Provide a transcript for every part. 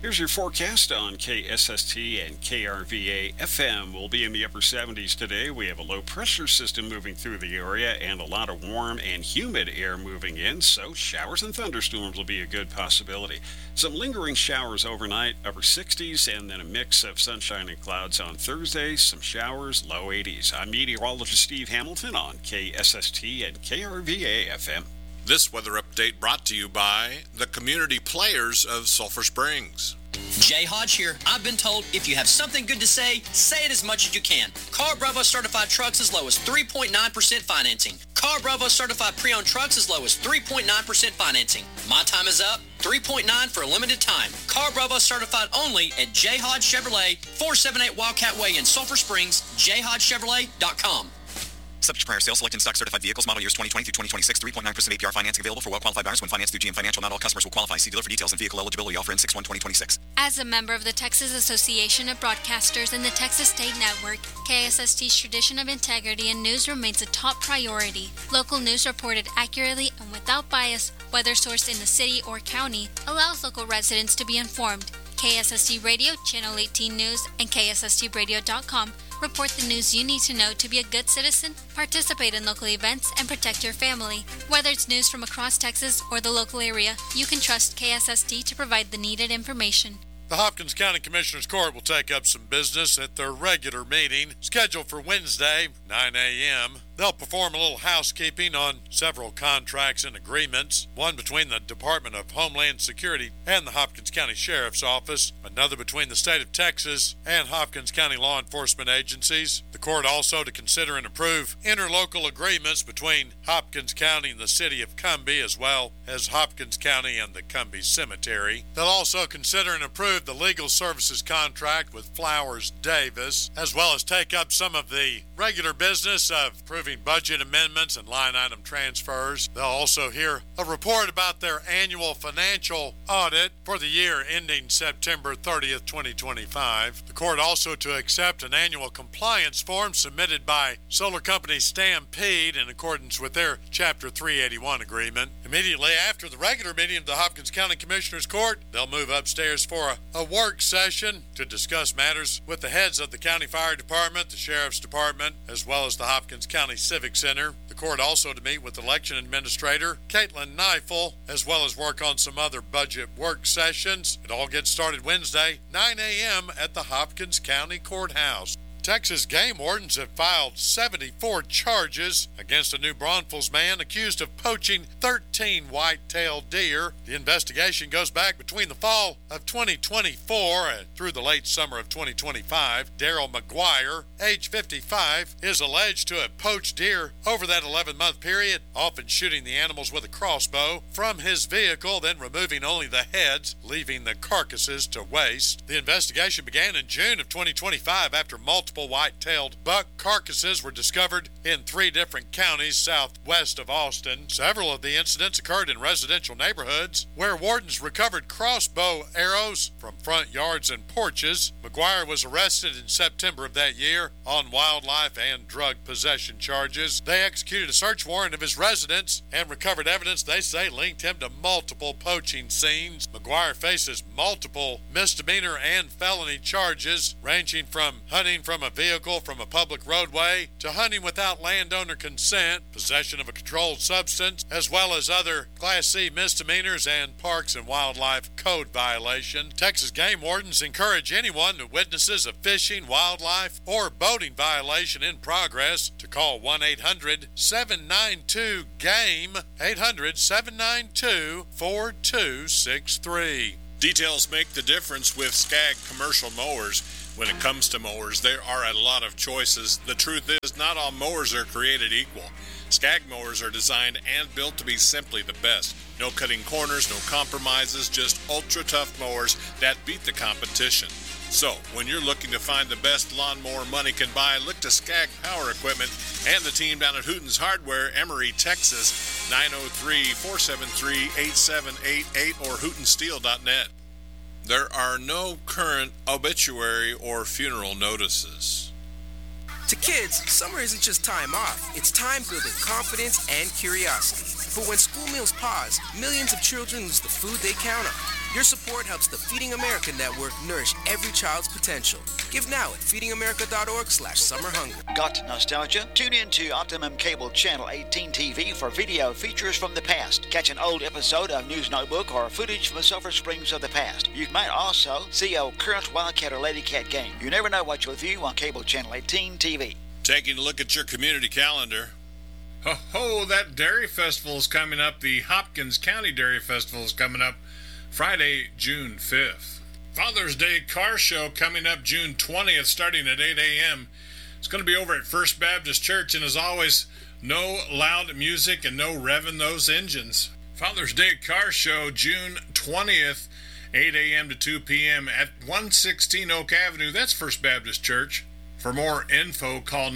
Here's your forecast on KSST and KRVA FM. We'll be in the upper 70s today. We have a low pressure system moving through the area and a lot of warm and humid air moving in, so showers and thunderstorms will be a good possibility. Some lingering showers overnight, upper 60s, and then a mix of sunshine and clouds on Thursday. Some showers, low 80s. I'm meteorologist Steve Hamilton on KSST and KRVA FM. This weather update brought to you by the community players of Sulphur Springs. Jay Hodge here. I've been told if you have something good to say it as much as you can. Car Bravo certified trucks as low as 3.9% financing. Car Bravo certified pre-owned trucks as low as 3.9% financing. My time is up. 3.9 for a limited time. Car Bravo certified only at J. Hodge Chevrolet, 478 Wildcat Way in Sulphur Springs, jhodgechevrolet.com. Subject to prior sale, select in-stock certified vehicles, model years 2020 through 2026, 3.9% APR financing available for well-qualified buyers when financed through GM Financial. Not all customers will qualify. See dealer for details and vehicle eligibility. Offer in 6/1/2026. As a member of the Texas Association of Broadcasters and the Texas State Network, KSST's tradition of integrity and news remains a top priority. Local news reported accurately and without bias, whether sourced in the city or county, allows local residents to be informed. KSST Radio, Channel 18 News, and KSSTradio.com report the news you need to know to be a good citizen, participate in local events, and protect your family. Whether it's news from across Texas or the local area, you can trust KSST to provide the needed information. The Hopkins County Commissioners Court will take up some business at their regular meeting, scheduled for Wednesday, 9 a.m. They'll perform a little housekeeping on several contracts and agreements, one between the Department of Homeland Security and the Hopkins County Sheriff's Office, another between the state of Texas and Hopkins County law enforcement agencies. The court also to consider and approve interlocal agreements between Hopkins County and the city of Cumbie, as well as Hopkins County and the Cumbie Cemetery. They'll also consider and approve the legal services contract with Flowers Davis, as well as take up some of the regular business of approving budget amendments and line item transfers. They'll also hear a report about their annual financial audit for the year ending September 30th, 2025. The court also to accept an annual compliance form submitted by solar company Stampede in accordance with their Chapter 381 agreement. Immediately after the regular meeting of the Hopkins County Commissioners Court, they'll move upstairs for a work session to discuss matters with the heads of the County Fire Department, the Sheriff's Department, as well as the Hopkins County Civic Center. The court also to meet with Election Administrator Caitlin Neifel, as well as work on some other budget work sessions. It all gets started Wednesday, 9 a.m. at the Hopkins County Courthouse. Texas game wardens have filed 74 charges against a New Braunfels man accused of poaching 13 white-tailed deer. The investigation goes back between the fall of 2024 and through the late summer of 2025. Daryl McGuire, age 55, is alleged to have poached deer over that 11-month period, often shooting the animals with a crossbow from his vehicle, then removing only the heads, leaving the carcasses to waste. The investigation began in June of 2025 after multiple white-tailed buck carcasses were discovered in 3 different counties southwest of Austin. Several of the incidents occurred in residential neighborhoods where wardens recovered crossbow arrows from front yards and porches. McGuire was arrested in September of that year on wildlife and drug possession charges. They executed a search warrant of his residence and recovered evidence they say linked him to multiple poaching scenes. McGuire faces multiple misdemeanor and felony charges ranging from hunting from a vehicle from a public roadway to hunting without landowner consent, possession of a controlled substance, as well as other Class C misdemeanors and Parks and Wildlife Code violation. Texas game wardens encourage anyone who witnesses a fishing, wildlife, or boating violation in progress to call 1-800-792-GAME, 800-792-4263. Details make the difference with Skag commercial mowers. When it comes to mowers, there are a lot of choices. The truth is, not all mowers are created equal. Skag mowers are designed and built to be simply the best. No cutting corners, no compromises, just ultra-tough mowers that beat the competition. So, when you're looking to find the best lawnmower money can buy, look to Skag Power Equipment and the team down at Hooten's Hardware, Emory, Texas, 903-473-8788 or hootensteel.net. There are no current obituary or funeral notices. To kids, summer isn't just time off. It's time building confidence and curiosity. For when school meals pause, millions of children lose the food they count on. Your support helps the Feeding America Network nourish every child's potential. Give now at feedingamerica.org/summerhunger. Got nostalgia? Tune in to Optimum Cable Channel 18 TV for video features from the past. Catch an old episode of News Notebook or footage from the Sulphur Springs of the past. You might also see a current Wildcat or Lady Cat game. You never know what you'll view on Cable Channel 18 TV. Taking a look at your community calendar. Ho, that Dairy Festival is coming up. The Hopkins County Dairy Festival is coming up Friday, June 5th. Father's Day Car Show coming up June 20th, starting at 8 a.m. It's going to be over at First Baptist Church, and as always, no loud music and no revving those engines. Father's Day Car Show, June 20th, 8 a.m. to 2 p.m. at 116 Oak Avenue. That's First Baptist Church. For more info, call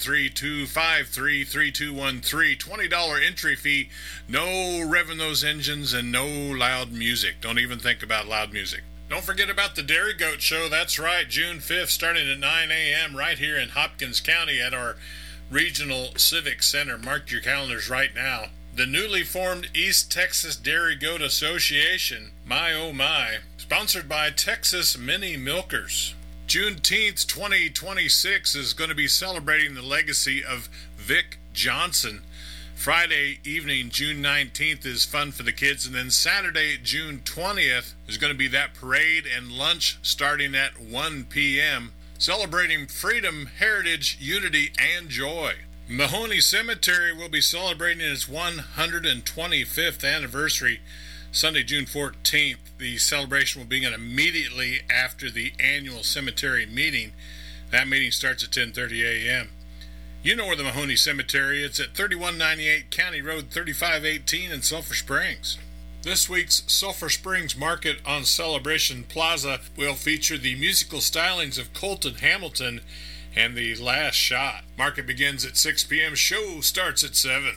903-253-3213. $20 entry fee, no revving those engines, and no loud music. Don't even think about loud music. Don't forget about the Dairy Goat Show. That's right, June 5th, starting at 9 a.m. right here in Hopkins County at our Regional Civic Center. Mark your calendars right now. The newly formed East Texas Dairy Goat Association, my oh my, sponsored by Texas Mini Milkers. Juneteenth 2026 is going to be celebrating the legacy of Vic Johnson. Friday evening, June 19th, is fun for the kids, and then Saturday, June 20th, is going to be that parade and lunch starting at 1 p.m., celebrating freedom, heritage, unity, and joy. Mahoney Cemetery will be celebrating its 125th anniversary Sunday, June 14th. The celebration will begin immediately after the annual cemetery meeting. That meeting starts at 10:30 a.m. You know where the Mahoney Cemetery is. It's at 3198 County Road 3518 in Sulphur Springs. This week's Sulphur Springs Market on Celebration Plaza will feature the musical stylings of Colton Hamilton and The Last Shot. Market begins at 6 p.m. Show starts at 7.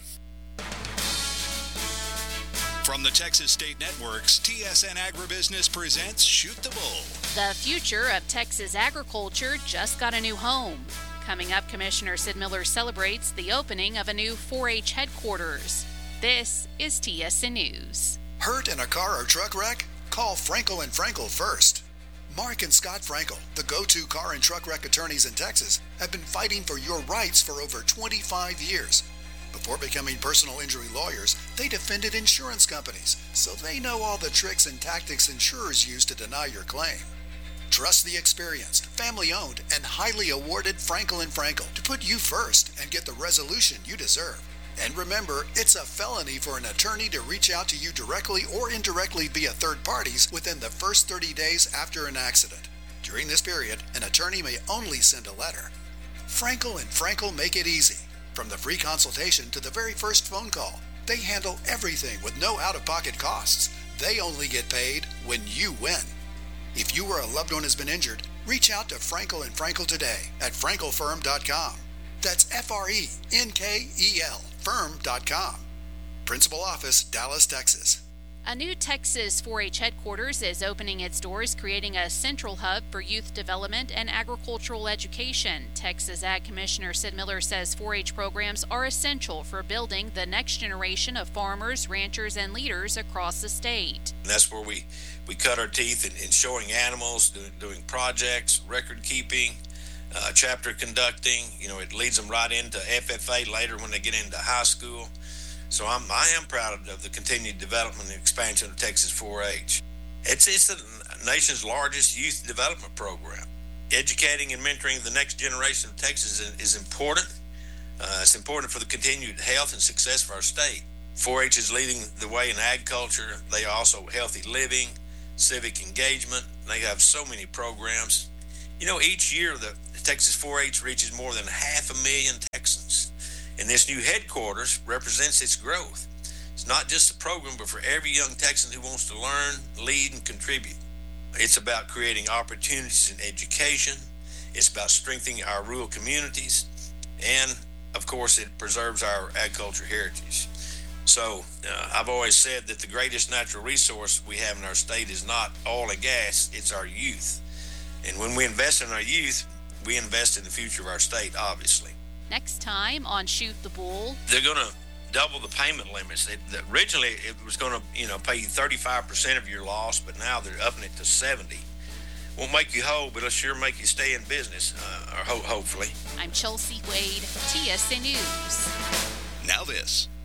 From the Texas State Networks, TSN Agribusiness presents Shoot the Bull. The future of Texas agriculture just got a new home. Coming up, Commissioner Sid Miller celebrates the opening of a new 4-H headquarters. This is TSN News. Hurt in a car or truck wreck? Call Frankel & Frankel first. Mark and Scott Frankel, the go-to car and truck wreck attorneys in Texas, have been fighting for your rights for over 25 years. Before becoming personal injury lawyers, they defended insurance companies, so they know all the tricks and tactics insurers use to deny your claim. Trust the experienced, family-owned, and highly awarded Frankel & Frankel to put you first and get the resolution you deserve. And remember, it's a felony for an attorney to reach out to you directly or indirectly via third parties within the first 30 days after an accident. During this period, an attorney may only send a letter. Frankel & Frankel make it easy. From the free consultation to the very first phone call, they handle everything with no out-of-pocket costs. They only get paid when you win. If you or a loved one has been injured, reach out to Frankel & Frankel today at frankelfirm.com. That's F-R-E-N-K-E-L, firm.com. Principal Office, Dallas, Texas. A new Texas 4-H headquarters is opening its doors, creating a central hub for youth development and agricultural education. Texas Ag Commissioner Sid Miller says 4-H programs are essential for building the next generation of farmers, ranchers, and leaders across the state. And that's where we cut our teeth in showing animals, doing projects, record keeping, chapter conducting. You know, it leads them right into FFA later when they get into high school. So I am proud of the continued development and expansion of Texas 4-H. It's the nation's largest youth development program. Educating and mentoring the next generation of Texas is important. It's important for the continued health and success of our state. 4-H is leading the way in agriculture. They are also healthy living, civic engagement. They have so many programs. You know, each year the Texas 4-H reaches more than 500,000 Texans. And this new headquarters represents its growth. It's not just a program, but for every young Texan who wants to learn, lead, and contribute. It's about creating opportunities in education. It's about strengthening our rural communities. And, of course, it preserves our agriculture heritage. So I've always said that the greatest natural resource we have in our state is not oil and gas, it's our youth. And when we invest in our youth, we invest in the future of our state, obviously. Next time on Shoot the Bull. They're going to double the payment limits. Originally, it was going to, pay you 35% of your loss, but now they're upping it to 70%. Won't make you whole, but it'll sure make you stay in business, or hopefully. I'm Chelsea Wade, TSN News. Now this.